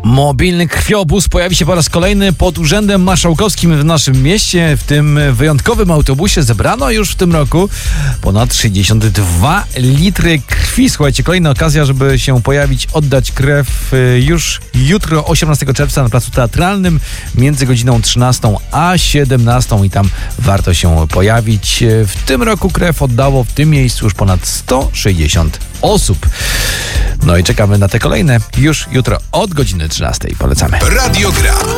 Mobilny krwiobóz pojawi się po raz kolejny pod Urzędem Marszałkowskim w naszym mieście. W tym wyjątkowym autobusie zebrano już w tym roku ponad 62 litry krwi. Słuchajcie, kolejna okazja, żeby się pojawić, oddać krew już jutro, 18 czerwca na Placu Teatralnym między godziną 13 a 17 i tam warto się pojawić. W tym roku krew oddało w tym miejscu już ponad 160 osób. No i czekamy na te kolejne już jutro od godziny 13. Polecamy. Radio Gra.